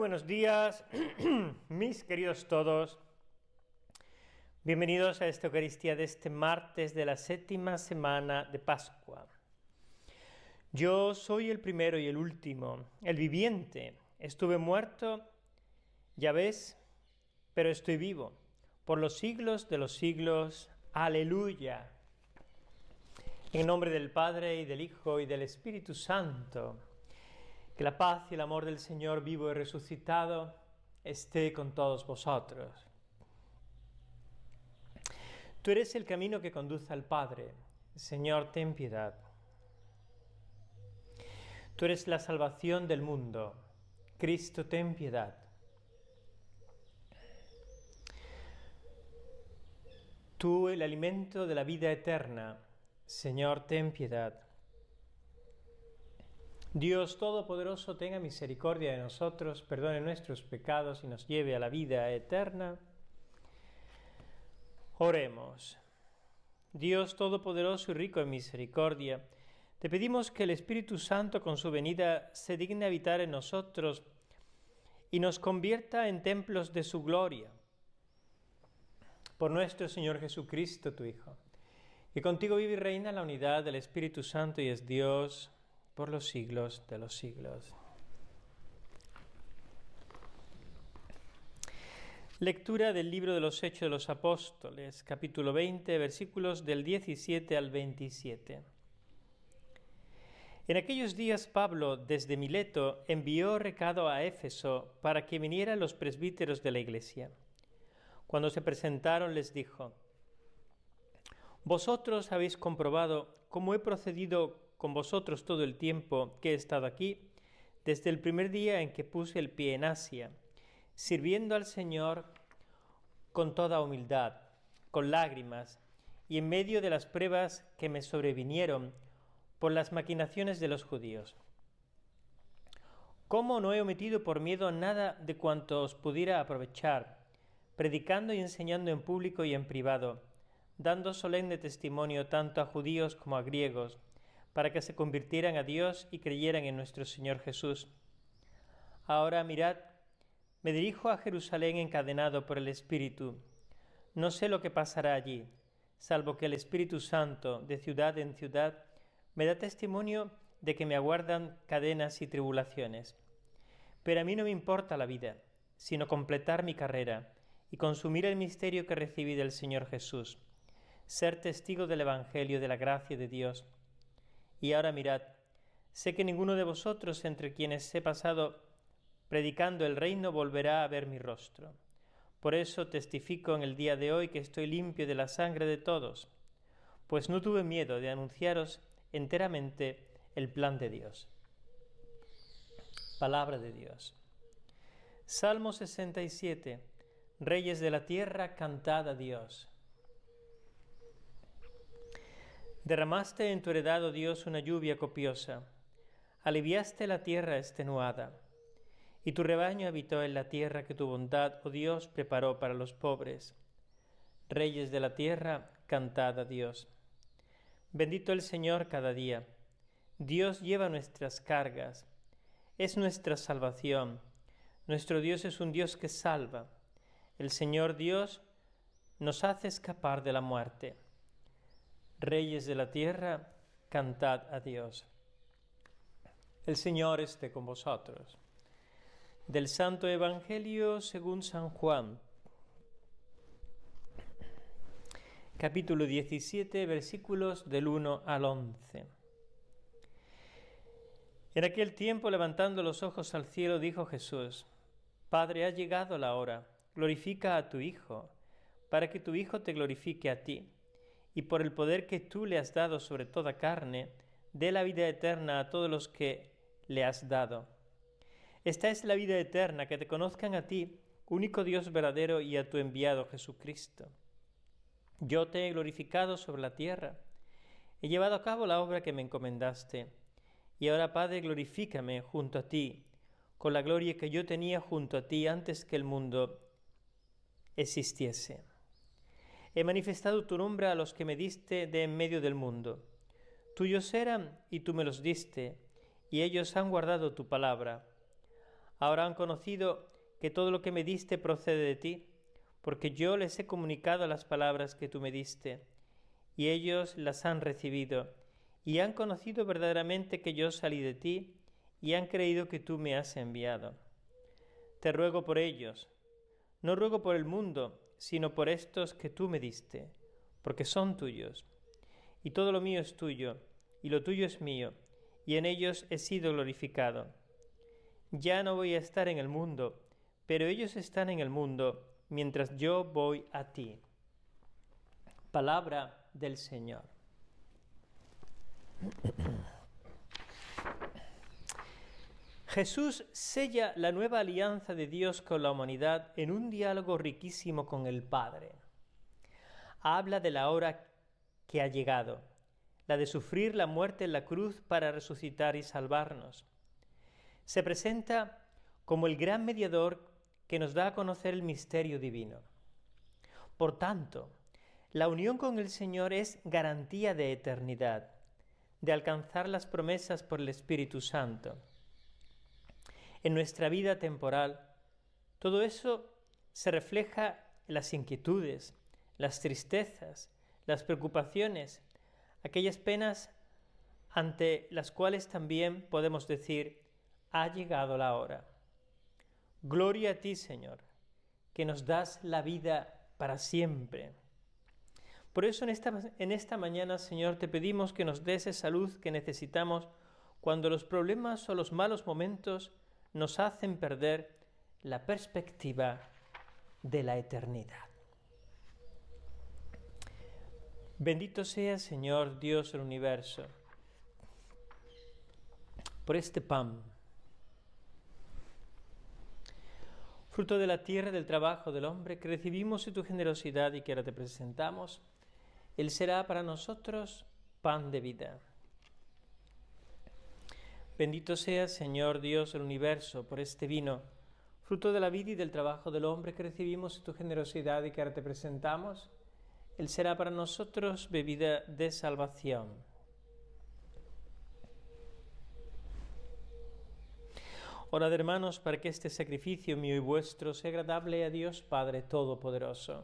buenos días, mis queridos todos. Bienvenidos a esta Eucaristía de este martes de la séptima semana de Pascua. Yo soy el primero y el último, el viviente. Estuve muerto, ya ves, pero estoy vivo. Por los siglos de los siglos. Aleluya. En nombre del Padre, y del Hijo, y del Espíritu Santo. Que la paz y el amor del Señor vivo y resucitado esté con todos vosotros. Tú eres el camino que conduce al Padre. Señor, ten piedad. Tú eres la salvación del mundo. Cristo, ten piedad. Tú, el alimento de la vida eterna. Señor, ten piedad. Dios Todopoderoso, tenga misericordia de nosotros, perdone nuestros pecados y nos lleve a la vida eterna. Oremos. Dios Todopoderoso y rico en misericordia, te pedimos que el Espíritu Santo con su venida se digne habitar en nosotros y nos convierta en templos de su gloria. Por nuestro Señor Jesucristo, tu Hijo, que contigo vive y reina en la unidad del Espíritu Santo y es Dios por los siglos de los siglos. Lectura del libro de los Hechos de los Apóstoles, capítulo 20, versículos del 17 al 27. En aquellos días Pablo, desde Mileto, envió recado a Éfeso para que vinieran los presbíteros de la iglesia. Cuando se presentaron les dijo: Vosotros habéis comprobado cómo he procedido con vosotros todo el tiempo que he estado aquí, desde el primer día en que puse el pie en Asia, sirviendo al Señor con toda humildad, con lágrimas, y en medio de las pruebas que me sobrevinieron por las maquinaciones de los judíos. ¿Cómo no he omitido por miedo nada de cuanto os pudiera aprovechar, predicando y enseñando en público y en privado, dando solemne testimonio tanto a judíos como a griegos, para que se convirtieran a Dios y creyeran en nuestro Señor Jesús? Ahora mirad, me dirijo a Jerusalén encadenado por el Espíritu. No sé lo que pasará allí, salvo que el Espíritu Santo, de ciudad en ciudad, me da testimonio de que me aguardan cadenas y tribulaciones. Pero a mí no me importa la vida, sino completar mi carrera y consumir el misterio que recibí del Señor Jesús, ser testigo del Evangelio de la gracia de Dios. Y ahora mirad, sé que ninguno de vosotros entre quienes he pasado predicando el reino volverá a ver mi rostro. Por eso testifico en el día de hoy que estoy limpio de la sangre de todos, pues no tuve miedo de anunciaros enteramente el plan de Dios. Palabra de Dios. Salmo 67. Reyes de la tierra, cantad a Dios. Derramaste en tu heredad, oh Dios, una lluvia copiosa. Aliviaste la tierra extenuada. Y tu rebaño habitó en la tierra que tu bondad, oh Dios, preparó para los pobres. Reyes de la tierra, cantad a Dios. Bendito el Señor cada día. Dios lleva nuestras cargas. Es nuestra salvación. Nuestro Dios es un Dios que salva. El Señor Dios nos hace escapar de la muerte. Reyes de la tierra, cantad a Dios. El Señor esté con vosotros. Del Santo Evangelio según San Juan, capítulo 17, versículos del 1 al 11. En aquel tiempo, levantando los ojos al cielo, dijo Jesús: Padre, ha llegado la hora, glorifica a tu Hijo, para que tu Hijo te glorifique a ti, y por el poder que tú le has dado sobre toda carne, dé la vida eterna a todos los que le has dado. Esta es la vida eterna, que te conozcan a ti, único Dios verdadero, y a tu enviado Jesucristo. Yo te he glorificado sobre la tierra, he llevado a cabo la obra que me encomendaste, y ahora, Padre, glorifícame junto a ti, con la gloria que yo tenía junto a ti antes que el mundo existiese. He manifestado tu nombre a los que me diste de en medio del mundo. Tuyos eran y tú me los diste, y ellos han guardado tu palabra. Ahora han conocido que todo lo que me diste procede de ti, porque yo les he comunicado las palabras que tú me diste, y ellos las han recibido, y han conocido verdaderamente que yo salí de ti, y han creído que tú me has enviado. Te ruego por ellos, no ruego por el mundo, sino por estos que tú me diste, porque son tuyos. Y todo lo mío es tuyo, y lo tuyo es mío, y en ellos he sido glorificado. Ya no voy a estar en el mundo, pero ellos están en el mundo, mientras yo voy a ti. Palabra del Señor. Jesús sella la nueva alianza de Dios con la humanidad en un diálogo riquísimo con el Padre. Habla de la hora que ha llegado, la de sufrir la muerte en la cruz para resucitar y salvarnos. Se presenta como el gran mediador que nos da a conocer el misterio divino. Por tanto, la unión con el Señor es garantía de eternidad, de alcanzar las promesas por el Espíritu Santo. En nuestra vida temporal, todo eso se refleja en las inquietudes, las tristezas, las preocupaciones, aquellas penas ante las cuales también podemos decir, ha llegado la hora. Gloria a ti, Señor, que nos das la vida para siempre. Por eso en esta mañana, Señor, te pedimos que nos des esa luz que necesitamos cuando los problemas o los malos momentos nos hacen perder la perspectiva de la eternidad. Bendito sea, Señor, Dios del universo, por este pan, fruto de la tierra, del trabajo del hombre, que recibimos de tu generosidad y que ahora te presentamos. Él será para nosotros pan de vida. Bendito sea, Señor Dios del universo, por este vino, fruto de la vida y del trabajo del hombre que recibimos de tu generosidad y que ahora te presentamos. Él será para nosotros bebida de salvación. Orad, hermanos, para que este sacrificio mío y vuestro sea agradable a Dios Padre Todopoderoso.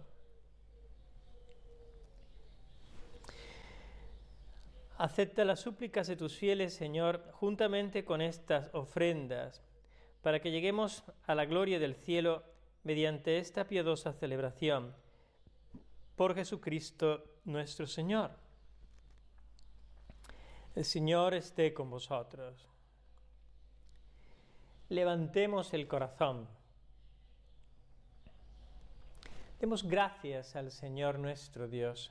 Acepta las súplicas de tus fieles, Señor, juntamente con estas ofrendas, para que lleguemos a la gloria del cielo mediante esta piadosa celebración. Por Jesucristo nuestro Señor. El Señor esté con vosotros. Levantemos el corazón. Demos gracias al Señor nuestro Dios.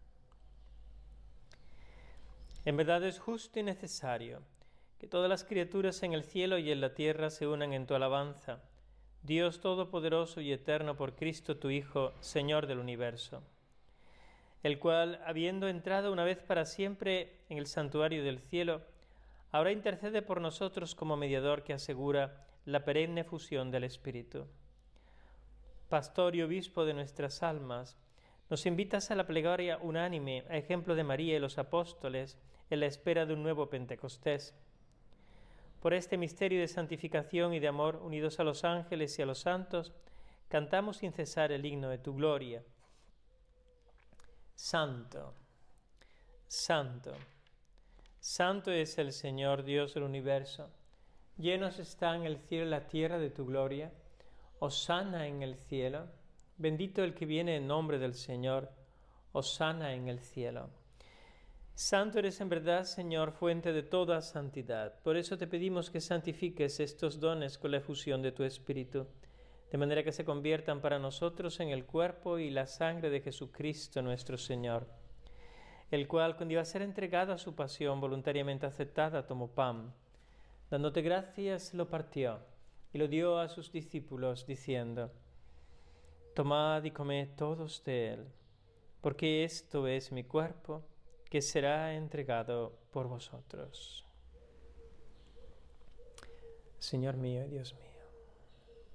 En verdad es justo y necesario que todas las criaturas en el cielo y en la tierra se unan en tu alabanza, Dios Todopoderoso y Eterno, por Cristo tu Hijo, Señor del universo, el cual, habiendo entrado una vez para siempre en el santuario del cielo, ahora intercede por nosotros como mediador que asegura la perenne fusión del Espíritu. Pastor y obispo de nuestras almas, nos invitas a la plegaria unánime, a ejemplo de María y los apóstoles, en la espera de un nuevo Pentecostés. Por este misterio de santificación y de amor, unidos a los ángeles y a los santos, cantamos sin cesar el himno de tu gloria. Santo, santo, santo es el Señor Dios del universo. Llenos están el cielo y la tierra de tu gloria. Hosana en el cielo. Bendito el que viene en nombre del Señor. Hosana en el cielo. Santo eres en verdad, Señor, fuente de toda santidad. Por eso te pedimos que santifiques estos dones con la efusión de tu Espíritu, de manera que se conviertan para nosotros en el cuerpo y la sangre de Jesucristo nuestro Señor, el cual, cuando iba a ser entregado a su pasión voluntariamente aceptada, tomó pan. Dándote gracias, lo partió y lo dio a sus discípulos, diciendo: Tomad y comed todos de él, porque esto es mi cuerpo, que será entregado por vosotros. Señor mío y Dios mío,